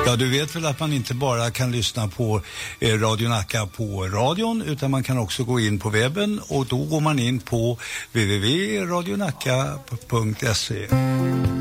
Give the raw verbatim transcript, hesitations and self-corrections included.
Ja, du vet väl att man inte bara kan lyssna på eh, Radio Nacka på radion, utan man kan också gå in på webben, och då går man in på w w w punkt radio nacka punkt se.